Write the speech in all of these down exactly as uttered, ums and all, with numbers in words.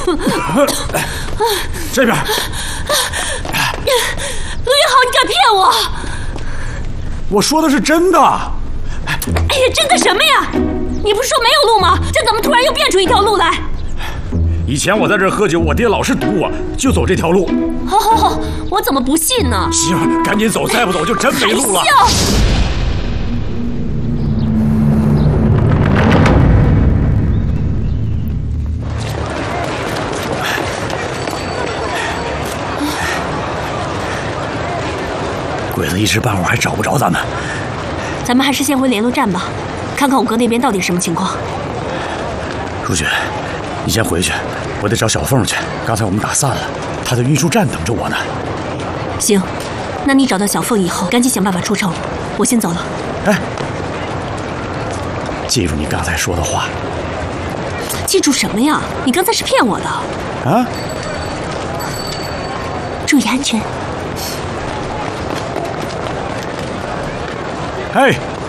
这边。 陆云豪，你敢骗我？ 我说的是真的。 哎呀，真的什么呀？你不是说没有路吗？这怎么突然又变出一条路来？ 以前我在这儿喝酒，我爹老是堵我，就走这条路。 好好好，我怎么不信呢？ 媳妇儿，赶紧走，再不走就真没路了。鬼子一时半会儿还找不着咱们， 咱们还是先回联络站吧，看看我哥那边到底什么情况。 如雪，你先回去，我得找小凤去。刚才我们打散了，她在运输站等着我呢。 行，那你找到小凤以后，赶紧想办法出城。我先走了。 哎，记住你刚才说的话。 记住什么呀？你刚才是骗我的。 啊？ 注意安全。 哎，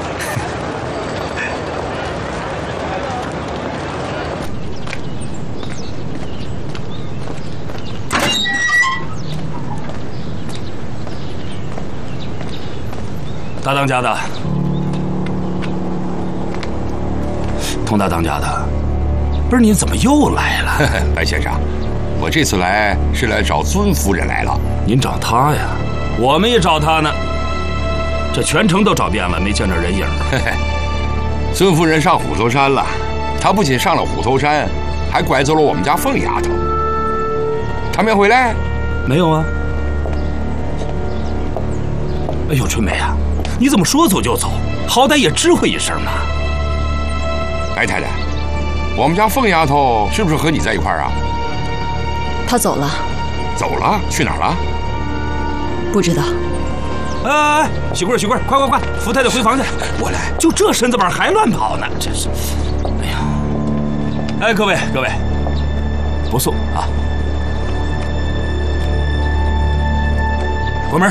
大当家的，佟大当家的，不是您怎么又来了？ 白先生，我这次来是来找尊夫人来了。 您找她呀？我们也找她呢。这全城都找遍了，没见着人影。 嘿嘿，孙夫人上虎头山了。她不仅上了虎头山，还拐走了我们家凤丫头。她没回来？ 没有啊。哎呦，春梅啊，你怎么说走就走？好歹也知会一声嘛。 白太太，我们家凤丫头是不是和你在一块儿啊？ 她走了。 走了？去哪儿了？ 不知道。 哎哎哎，喜贵喜贵，快快快，扶太太回房去。 我来。 就这身子板还乱跑呢，真是。哎呀，哎，各位各位，不送啊。关门。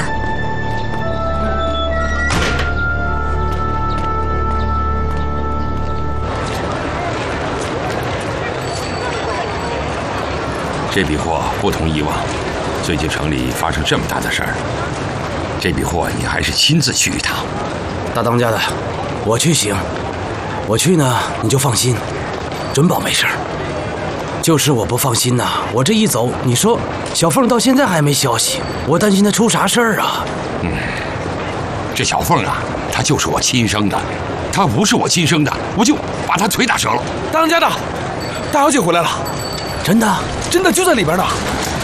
这笔货不同以往，最近城里发生这么大的事儿。这笔货你还是亲自去一趟。 大当家的，我去行，我去呢你就放心，准保没事儿。就是我不放心呐，我这一走，你说小凤到现在还没消息，我担心她出啥事儿啊？ 嗯，这小凤啊，她就是我亲生的，她不是我亲生的，我就把她腿打折了。 大当家的，大小姐回来了， 真的， 真的就在里边呢。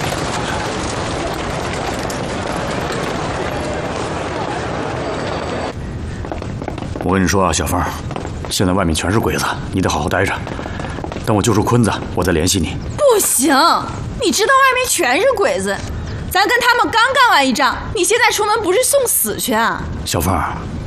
我跟你说啊，小凤，现在外面全是鬼子，你得好好待着。等我救出坤子，我再联系你。 不行，你知道外面全是鬼子，咱跟他们刚干完一仗，你现在出门不是送死去啊？ 小凤，